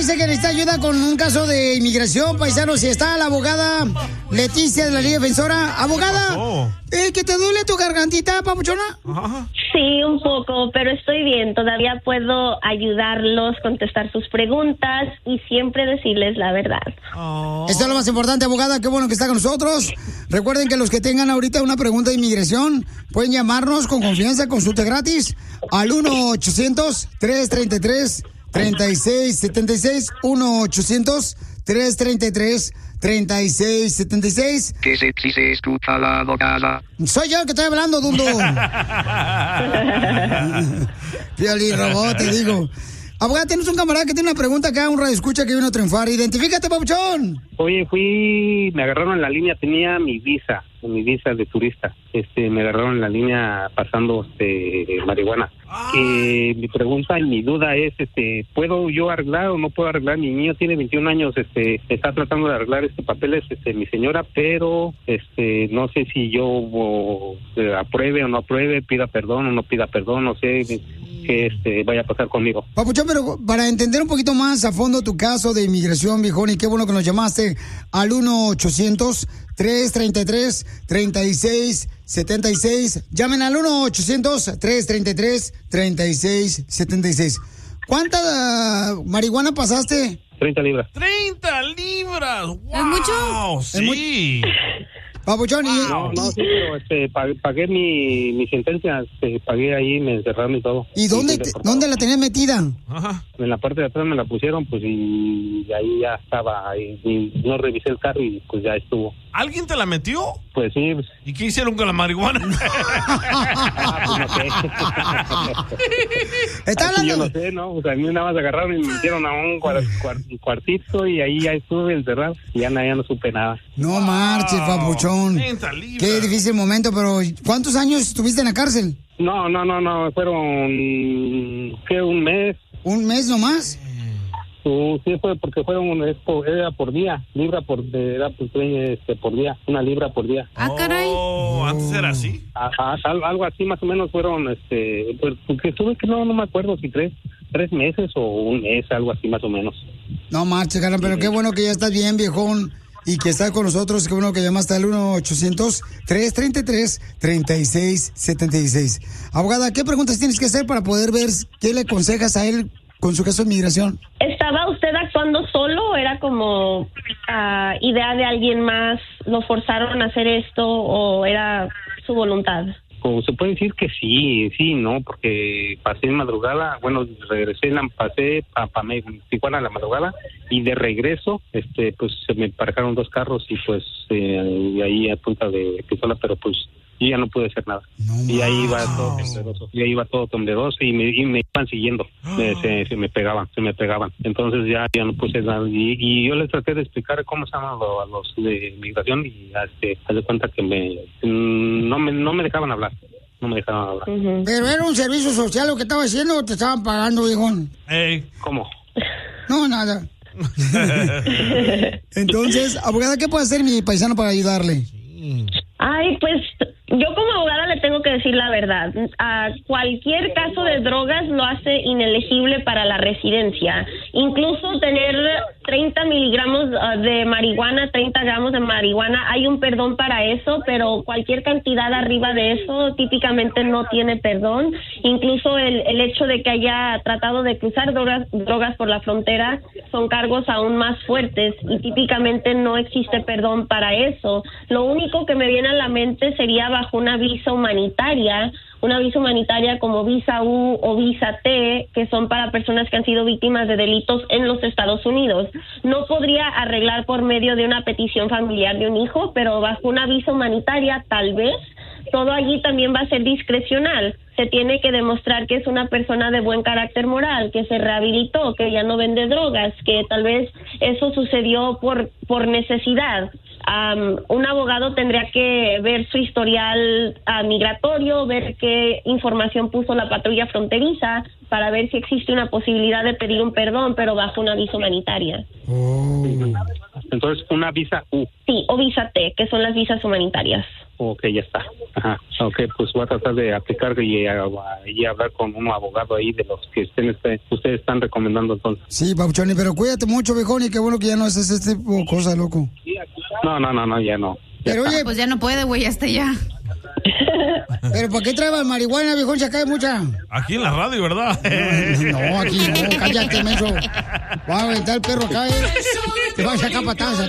dice que necesita ayuda con un caso de inmigración, paisanos. Si está la abogada Leticia de la Liga Defensora. Abogada, ¿que te duele tu gargantita, papuchona? Sí, un poco, pero estoy bien. Todavía puedo ayudarlos, contestar sus preguntas y siempre decirles la verdad. Esto es lo más importante, abogada. Qué bueno que está con nosotros. Recuerden que los que tengan ahorita una pregunta de inmigración pueden llamarnos con confianza, consulta gratis al 1-800-333-3676. 1-800-333-3676. Que sexy se escucha la abogada. Soy yo el que estoy hablando, Dundo. Piolín Robot, te digo. Abogada, tienes un camarada que tiene una pregunta acá, un radioescucha que vino a triunfar. Identifícate, papuchón. Oye, me agarraron en la línea, tenía mi visa de turista. Me agarraron en la línea pasando marihuana. Mi pregunta y mi duda es, ¿puedo yo arreglar o no puedo arreglar? Mi niño tiene 21 años, está tratando de arreglar papeles, mi señora, pero no sé si yo apruebe o no apruebe, pida perdón o no pida perdón, no sé que vaya a pasar conmigo. Papuchón, pero para entender un poquito más a fondo tu caso de inmigración, viejón, y qué bueno que nos llamaste al 1-800-333-3676. Llamen al 1-800-333-3676. ¿Cuánta marihuana pasaste? 30 libras. ¡30 libras! ¡Wow! ¿Es mucho? Sí. Papuchón, No, sí, pero pagué mi sentencia, pagué ahí, me encerraron y todo. ¿Y dónde la tenías metida? Ajá. En la parte de atrás me la pusieron, pues, y ahí ya estaba, ahí, y no revisé el carro y pues ya estuvo. ¿Alguien te la metió? Pues sí. Pues. ¿Y qué hicieron con la marihuana? Pues no sé. ¿Está hablando? Yo no sé, ¿no? O sea, a mí nada más agarraron y me metieron a un cuartito y ahí ya estuve encerrado y ya no supe nada. No marches, papuchón. 30 libras. Qué difícil momento, pero ¿cuántos años estuviste en la cárcel? No, fueron, ¿qué? ¿Un mes? ¿Un mes nomás? Sí, fue porque era por día, por día, 1 libra por día. Ah, caray. ¿Antes era así? Algo así más o menos fueron, pues, porque estuve que no me acuerdo si tres meses o un mes, algo así más o menos. No marches, carnal, pero qué bueno que ya estás bien, viejón, y que estás con nosotros. Qué bueno que llamaste al 1-800-333-3676. Abogada, ¿qué preguntas tienes que hacer para poder ver qué le aconsejas a él con su caso de inmigración? ¿Estaba usted actuando solo o era como idea de alguien más? ¿Lo forzaron a hacer esto o era su voluntad? Como se puede decir que sí, no, porque pasé en madrugada, regresé, pasé a Tijuana a la madrugada y de regreso, pues se me pararon 2 carros y pues ahí a punta de pistola, pero pues yo ya no pude hacer nada. Y ahí iba todo tembloroso, y me iban siguiendo, se me pegaban. Entonces ya no puse nada. Y yo les traté de explicar cómo se llaman a los de inmigración y haz de cuenta que no me dejaban hablar. Uh-huh. Pero era un servicio social lo que estaba haciendo, o te estaban pagando, viejón. ¿Cómo? No, nada. Entonces, abogada, ¿qué puede hacer mi paisano para ayudarle? Ay, pues yo como abogada le tengo que decir la verdad. Cualquier caso de drogas lo hace inelegible para la residencia. Incluso tener 30 miligramos de marihuana, 30 gramos de marihuana, hay un perdón para eso, pero cualquier cantidad arriba de eso típicamente no tiene perdón. Incluso el hecho de que haya tratado de cruzar drogas por la frontera son cargos aún más fuertes y típicamente no existe perdón para eso. Lo único que me viene a la mente sería bajo una visa humanitaria como visa U o visa T, que son para personas que han sido víctimas de delitos en los Estados Unidos. No podría arreglar por medio de una petición familiar de un hijo, pero bajo una visa humanitaria tal vez. Todo allí también va a ser discrecional. Se tiene que demostrar que es una persona de buen carácter moral, que se rehabilitó, que ya no vende drogas, que tal vez eso sucedió por necesidad. Un abogado tendría que ver su historial migratorio, ver qué información puso la patrulla fronteriza para ver si existe una posibilidad de pedir un perdón, pero bajo una visa humanitaria. Entonces, una visa U. Sí, o visa T, que son las visas humanitarias. Ok, ya está. Ajá. Ok, pues voy a tratar de aplicar y hablar con un abogado ahí de los que ustedes están recomendando entonces. Sí, Pauchoni, pero cuídate mucho, viejón, y qué bueno que ya no haces este tipo de cosas, loco. No, ya no. Pero oye, pues ya no puede, güey, hasta ya. ¿Pero por qué trae marihuana, viejón? Se cae mucha. Aquí en la radio, ¿verdad? No, aquí no, cállate, menso. Va a aventar el perro acá, te va a sacar patadas.